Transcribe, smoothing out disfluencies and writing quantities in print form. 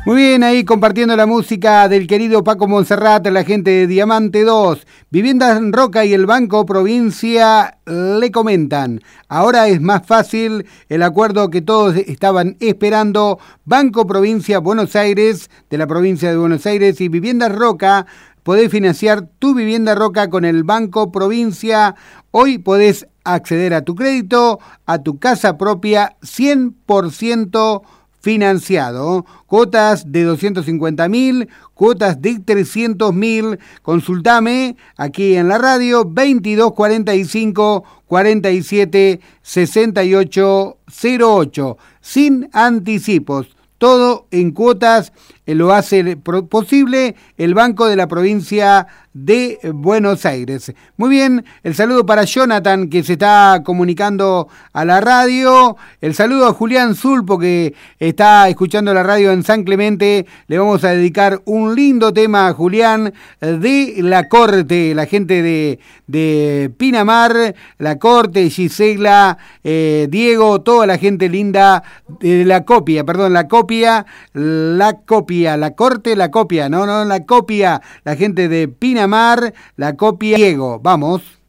Muy bien, ahí compartiendo la música del querido Paco Monserrat, la gente de Diamante 2. Viviendas Roca y el Banco Provincia le comentan. Ahora es más fácil el acuerdo que todos estaban esperando. Banco Provincia Buenos Aires, de la provincia de Buenos Aires, y Viviendas Roca. Podés financiar tu vivienda Roca con el Banco Provincia. Hoy podés acceder a tu crédito, a tu casa propia, 100% financiado, cuotas de 250.000, cuotas de 300.000. Consultame aquí en la radio 2245 47 68 08, sin anticipos, todo en cuotas. Lo hace posible el Banco de la Provincia de Buenos Aires. Muy bien, el saludo para Jonathan, que se está comunicando a la radio. El saludo a Julián Zulpo, que está escuchando la radio en San Clemente. Le vamos a dedicar un lindo tema a Julián de La Corte, la gente de Pinamar, La Corte, Gisela, Diego, toda la gente linda de La Copia, La Corte, La Copia, la gente de Pinamar, La Copia, Diego, vamos.